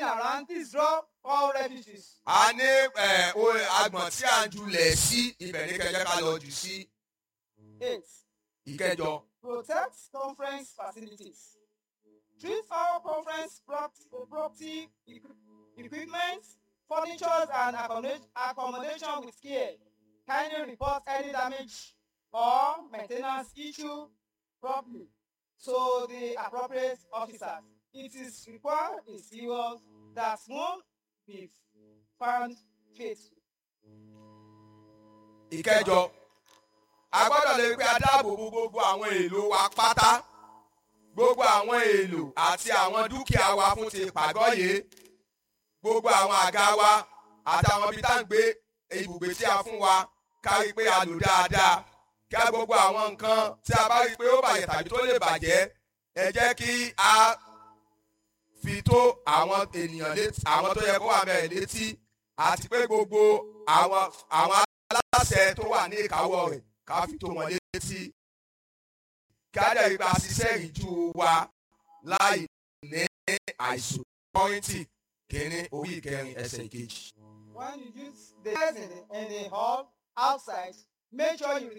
around these drug-all refuges. a ní agbọ̀n tí a ń julẹ̀ sí ibẹ̀ ní kẹjẹ ká lọ jù sí. 8. Ìkẹjọ. Protect conference facilities. Treat all conference property, equipment, furniture, and accommodation with care. Kindly report any damage or maintenance issue promptly to the appropriate officers. It is required in serious that one be found faithful. Ìkẹjọ. A gbọ́dọ̀ lè rí pé a dáàbò bo gbogbo àwọn èlò wa pátá, gbogbo àwọn èlò àti àwọn dúkìá wa fún ti ìpàgọ́ yìí, gbogbo àwọn àga wa àti àwọn ibi tá à ń gbé ibùgbé tí a fún wa ká rí pé a lò dáadáa, ká gbogbo àwọn nǹkan tí a bá rí pé ó bàjẹ́ tàbí tó lè bàjẹ́ ẹ jẹ́ kí a fi tó àwọn ènìyàn létí, àwọn tó yẹ kó wà bẹ́ẹ̀ létí, àti pé gbogbo àwọn aláṣẹ tó wà ní ìkáwọ́ rẹ̀ ká fi tó wọn létí, ká dẹ̀ rí bá ṣiṣẹ́ ìjú wa láì ní àìsùn. Kọ́ríńtì kìíní orí ìkẹrin ẹsẹ̀ ìkejì. When you use the in the hall outside, make sure you